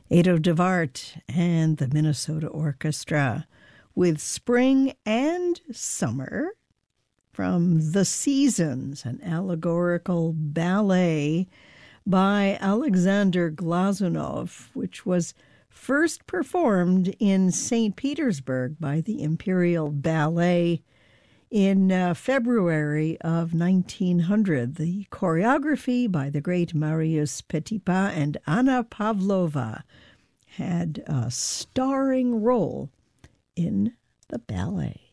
Ado Devart and the Minnesota Orchestra with Spring and Summer from The Seasons, an allegorical ballet by Alexander Glazunov, which was first performed in St. Petersburg by the Imperial Ballet in February of 1900. The choreography by the great Marius Petipa and Anna Pavlova had a starring role in the ballet.